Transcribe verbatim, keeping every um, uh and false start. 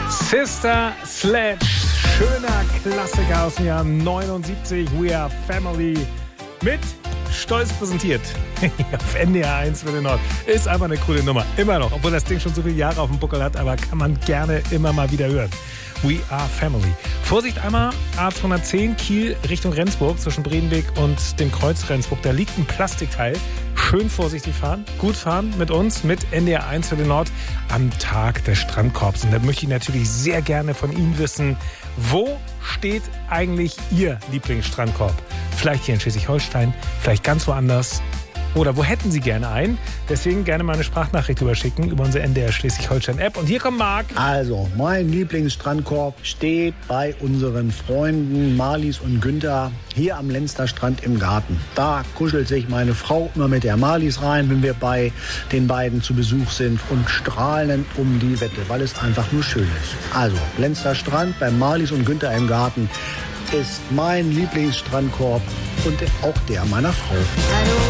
Sister Sledge, schöner Klassiker aus dem Jahr neunundsiebzig. We Are Family mit stolz präsentiert auf N D R eins für den Nord. Ist einfach eine coole Nummer. Immer noch, obwohl das Ding schon so viele Jahre auf dem Buckel hat, aber kann man gerne immer mal wieder hören. We Are Family. Vorsicht einmal, A zweihundertzehn Kiel Richtung Rendsburg zwischen Bredenweg und dem Kreuz Rendsburg. Da liegt ein Plastikteil. Schön vorsichtig fahren, gut fahren mit uns, mit N D R eins für den Nord am Tag des Strandkorbs. Und da möchte ich natürlich sehr gerne von Ihnen wissen, wo steht eigentlich Ihr Lieblingsstrandkorb? Vielleicht hier in Schleswig-Holstein, vielleicht ganz woanders. Oder wo hätten Sie gerne einen? Deswegen gerne mal eine Sprachnachricht überschicken über unsere N D R Schleswig-Holstein-App. Und hier kommt Marc. Also, mein Lieblingsstrandkorb steht bei unseren Freunden Marlies und Günther hier am Lenster Strand im Garten. Da kuschelt sich meine Frau immer mit der Marlies rein, wenn wir bei den beiden zu Besuch sind und strahlen um die Wette, weil es einfach nur schön ist. Also, Lenster Strand bei Marlies und Günther im Garten ist mein Lieblingsstrandkorb und auch der meiner Frau.